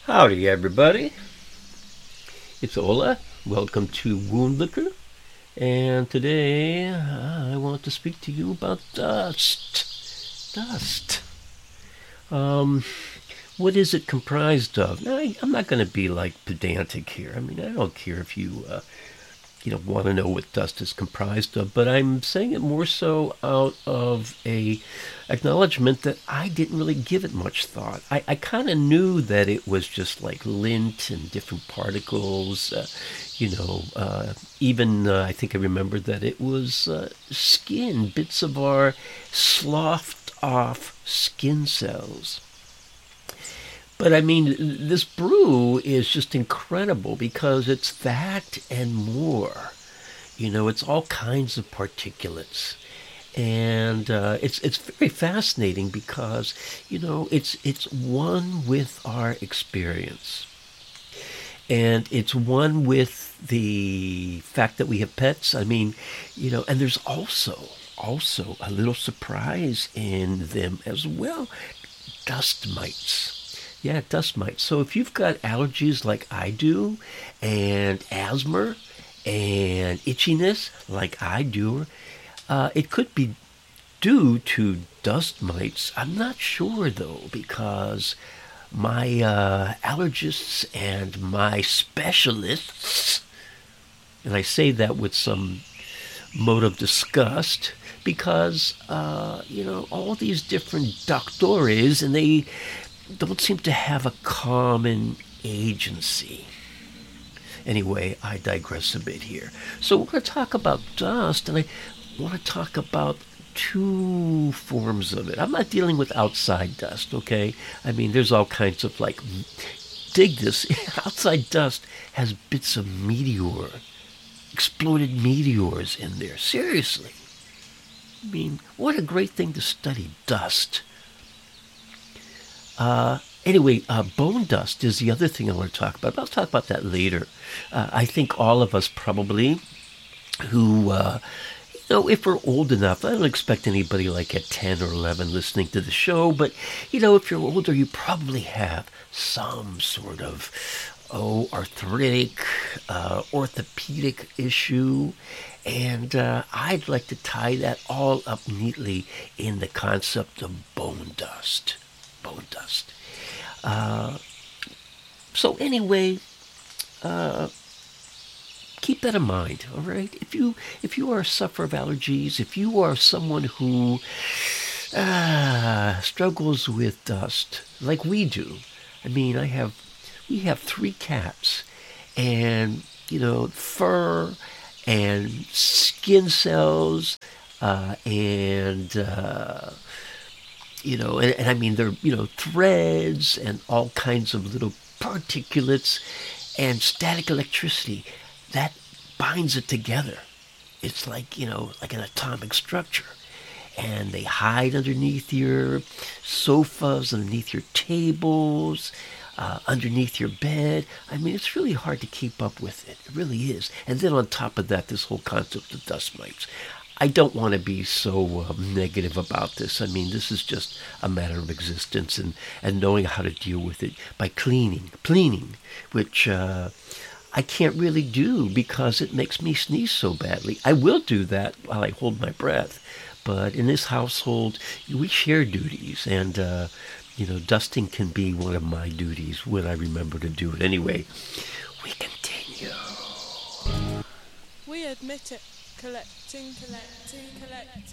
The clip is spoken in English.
Howdy, everybody. It's Ola. Welcome to Wound Liquor. And today I want to speak to you about dust. Dust. Um, what is it comprised of? Now, I'm not going to be like pedantic here. I mean, I don't care if you want to know what dust is comprised of, but I'm saying it more so out of a acknowledgement that I didn't really give it much thought. I kind of knew that it was just like lint and different particles, even I think I remember that it was skin, bits of our sloughed off skin cells. But I mean, this brew is just incredible because it's that and more. It's all kinds of particulates, and it's very fascinating because it's one with our experience, and it's one with the fact that we have pets. I mean, and there's also a little surprise in them as well. Dust mites. Yeah, dust mites. So if you've got allergies like I do, and asthma, and itchiness like I do, it could be due to dust mites. I'm not sure though, because my allergists and my specialists, and I say that with some mode of disgust, because all these different doctores, and they don't seem to have a common agency. Anyway, I digress a bit here. So we're going to talk about dust, and I want to talk about two forms of it. I'm not dealing with outside dust, okay? I mean, there's all kinds of dig this, outside dust has bits of meteor, exploded meteors in there. Seriously. I mean, what a great thing to study dust. Anyway, bone dust is the other thing I want to talk about. I'll talk about that later. I think all of us probably who, if we're old enough, I don't expect anybody like at 10 or 11 listening to the show, but, if you're older, you probably have some sort of, arthritic, orthopedic issue. And I'd like to tie that all up neatly in the concept of bone dust. Bone dust. So anyway, keep that in mind, all right? If you are a sufferer of allergies, if you are someone who struggles with dust like we do, I mean, we have 3 cats, and fur and skin cells, and and I mean, they're, threads and all kinds of little particulates and static electricity that binds it together. It's like an atomic structure. And they hide underneath your sofas, underneath your tables, underneath your bed. I mean, it's really hard to keep up with it. It really is. And then on top of that, this whole concept of dust mites. I don't want to be so negative about this. I mean, this is just a matter of existence and knowing how to deal with it by cleaning, which I can't really do because it makes me sneeze so badly. I will do that while I hold my breath, but in this household, we share duties, and dusting can be one of my duties when I remember to do it. Anyway, we continue. We admit it. Collecting.